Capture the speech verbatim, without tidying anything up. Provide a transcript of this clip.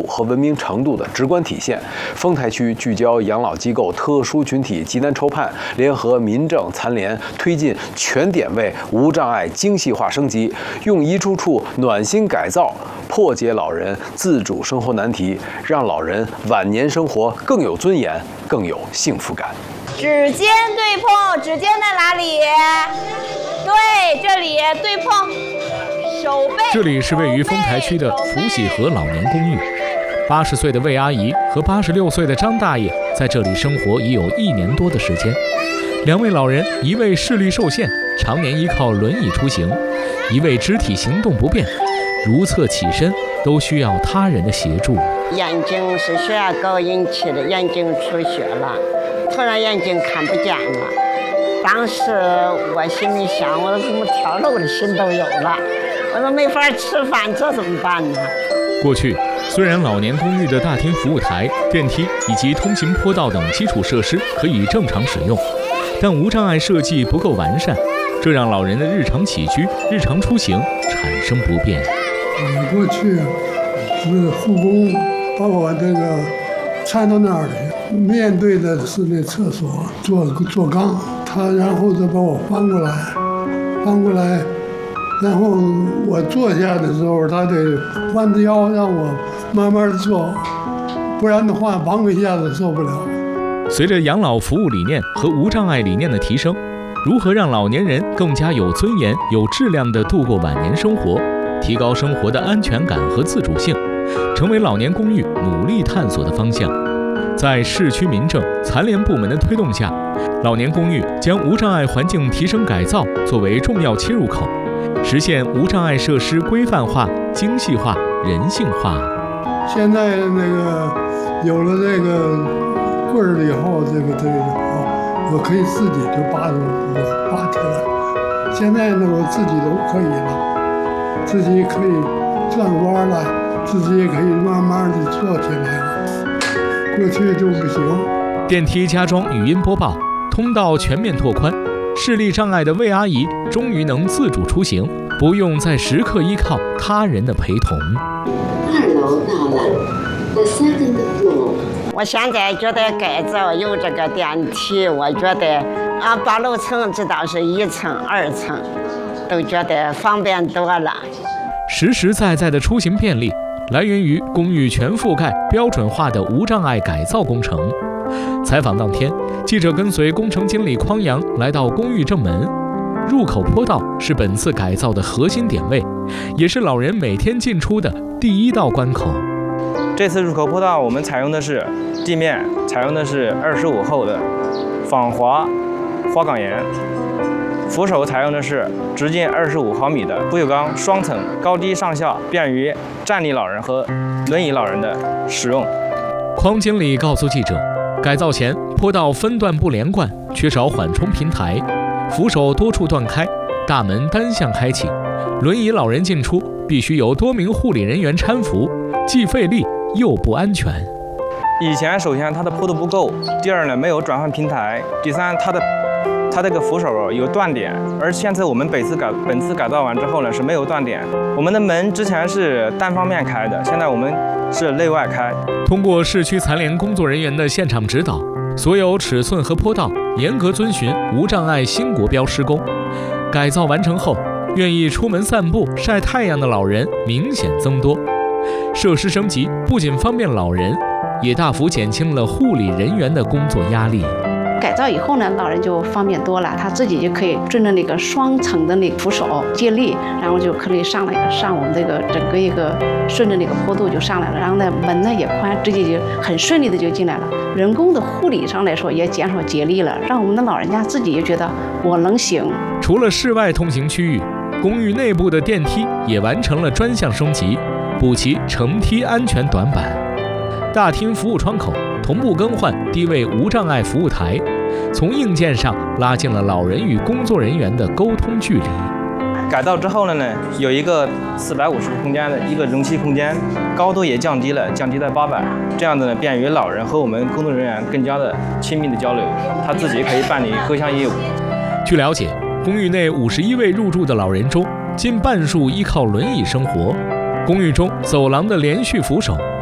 和文明程度的直观体现。丰台区聚焦养老机构特殊群体急难筹盼，联合民政残联，推进全点位无障碍精细化升级，用一处处暖心改造，破解老人自主生活难题，让老人晚年生活更有尊严，更有幸福感。 指尖对碰，指尖在哪里？对，这里对碰。手背。 这里是位于丰台区的福喜河老年公寓。八十岁的魏阿姨和八十六岁的张大爷在这里生活已有一年多的时间。两位老人，一位视力受限，常年依靠轮椅出行；一位肢体行动不便，如厕起身都需要他人的协助。 眼睛是血压高引起的，眼睛出血了，突然眼睛看不见了。当时我心里想，我怎么跳楼的心都有了，我说没法吃饭，这怎么办呢？ 过去，虽然老年公寓的大厅服务台、电梯以及通行坡道等基础设施可以正常使用，但无障碍设计不够完善，这让老人的日常起居、日常出行产生不便。 我过去是护工把我这个搀到那儿里，面对的是那厕所做做缸，他然后再把我翻过来，翻过来。然后我坐下的时候，他得弯着腰让我慢慢的坐，不然的话，忙一下子受不了。 随着养老服务理念和无障碍理念的提升，如何让老年人更加有尊严、有质量地度过晚年生活，提高生活的安全感和自主性，成为老年公寓努力探索的方向。在市区民政、残联部门的推动下，老年公寓将无障碍环境提升改造作为重要切入口。实现无障碍设施规范化、精细化、人性化。 现在那个有了这个棍儿了以后，这个这个啊，我可以自己就拔出拔起来。现在呢，我自己都可以了，自己可以转弯了，自己也可以慢慢的坐起来了。过去就不行。 电梯加装语音播报，通道全面拓宽。视力障碍的魏阿姨终于能自主出行，不用再时刻依靠他人的陪同。 二楼到了 ，the second floor。 我现在觉得改造有这个电梯，我觉得啊，八楼层这倒是一层、二层，都觉得方便多了。 实实在在的出行便利，来源于公寓全覆盖、标准化的无障碍改造工程。采访当天，记者跟随工程经理匡阳来到公寓正门，入口坡道是本次改造的核心点位，也是老人每天进出的第一道关口。 这次入口坡道我们采用的是地面采用的是二十五厚的仿滑花岗岩，扶手采用的是直径二十五毫米的不锈钢双层，高低上下便于站立老人和轮椅老人的使用。 匡经理告诉记者，改造前坡道分段不连贯，缺少缓冲平台，扶手多处断开，大门单向开启，轮椅老人进出必须有多名护理人员搀扶，既费力又不安全。 以前首先它的坡度不够，第二呢没有转换平台，第三它的它这个扶手有断点，而现在我们本次改本次改造完之后呢是没有断点。我们的门之前是单方面开的，现在我们是内外开。 通过市区残联工作人员的现场指导，所有尺寸和坡道严格遵循无障碍新国标施工。改造完成后，愿意出门散步、晒太阳的老人明显增多。设施升级不仅方便老人，也大幅减轻了护理人员的工作压力。 改造以后呢，老人就方便多了，他自己就可以顺着那个双层的那个扶手借力，然后就可以上来上我们这个整个一个顺着那个坡度就上来了，然后呢门呢也宽，直接就很顺利的就进来了。人工的护理上来说也减少接力了，让我们的老人家自己也觉得我能行。 除了室外通行区域，公寓内部的电梯也完成了专项升级，补齐乘梯安全短板。大厅服务窗口同步更换低位无障碍服务台，从硬件上拉近了老人与工作人员的沟通距离。 改造之后了呢，有一个四百五十空间的一个容器空间，高度也降低了，降低在八百，这样子呢，便于老人和我们工作人员更加的亲密的交流，他自己可以办理各项业务。 据了解，公寓内五十一位入住的老人中，近半数依靠轮椅生活。公寓中走廊的连续扶手